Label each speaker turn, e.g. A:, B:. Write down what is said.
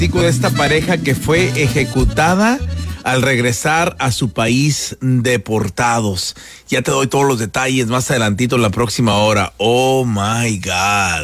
A: De esta pareja que fue ejecutada al regresar a su país deportados. Ya te doy todos los detalles más adelantito en la próxima hora. Oh my God.